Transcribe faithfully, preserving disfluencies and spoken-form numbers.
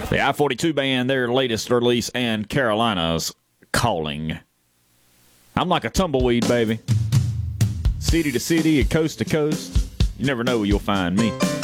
The I forty-two Band, their latest release, and Carolina's Calling. I'm like a tumbleweed, baby. City to city, coast to coast. You never know where you'll find me.